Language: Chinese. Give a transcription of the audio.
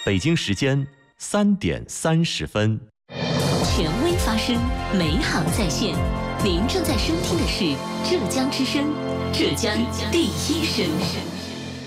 北京时间3:30。 权威发声，美好在线。您正在收听的是浙江之声，浙江第一声。